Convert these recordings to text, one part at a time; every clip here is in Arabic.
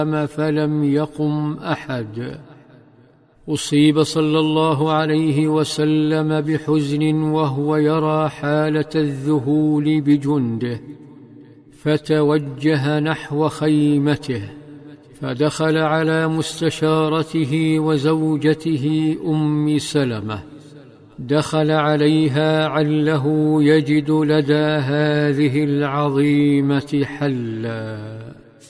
فلم يقم أحد. أصيب صلى الله عليه وسلم بحزن وهو يرى حالة الذهول بجنده، فتوجه نحو خيمته، فدخل على مستشارته وزوجته أم سلمة. دخل عليها عله يجد لدى هذه العظيمة حلا.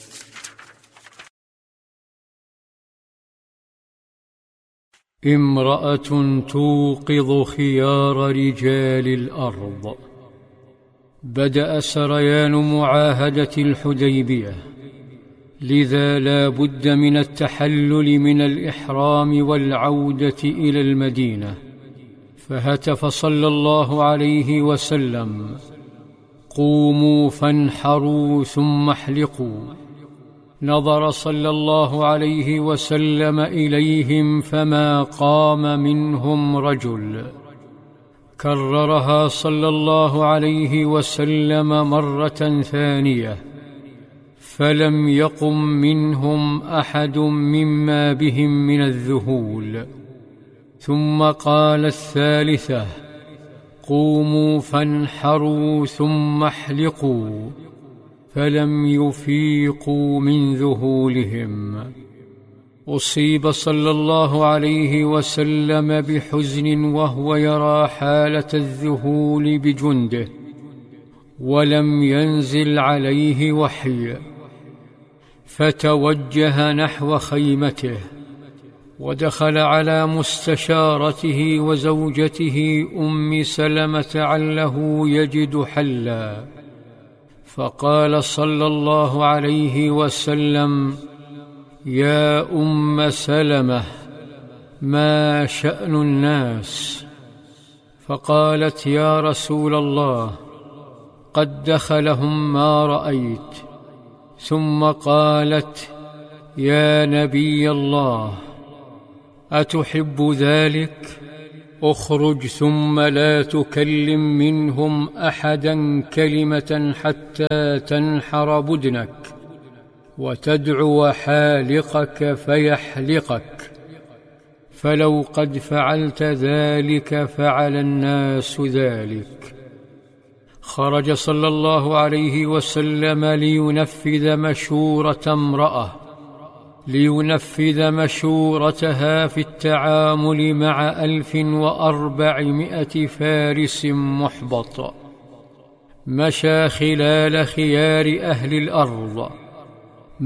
امرأة توقظ خيار رجال الأرض. بدأ سريان معاهدة الحديبية، لذا لا بد من التحلل من الإحرام والعودة إلى المدينة. فهتف صلى الله عليه وسلم: قوموا فانحروا ثم احلقوا. نظر صلى الله عليه وسلم إليهم فما قام منهم رجل. كررها صلى الله عليه وسلم مرة ثانية، فلم يقم منهم أحد مما بهم من الذهول. ثم قال الثالثة: قوموا فانحروا ثم احلقوا، فلم يفيقوا من ذهولهم. أصيب صلى الله عليه وسلم بحزن وهو يرى حالة الذهول بجنده، ولم ينزل عليه وحي، فتوجه نحو خيمته، ودخل على مستشارته وزوجته أم سلمة عله يجد حلا. فقال صلى الله عليه وسلم: يا أم سلمة، ما شأن الناس؟ فقالت: يا رسول الله، قد دخلهم ما رأيت. ثم قالت: يا نبي الله، أتحب ذلك؟ اخرج ثم لا تكلم منهم أحدا كلمة حتى تنحر بدنك وتدعو حالقك فيحلقك، فلو قد فعلت ذلك فعل الناس ذلك. خرج صلى الله عليه وسلم لينفذ مشورتها في التعامل مع 1400 فارس محبط. مشى خلال خيار أهل الأرض،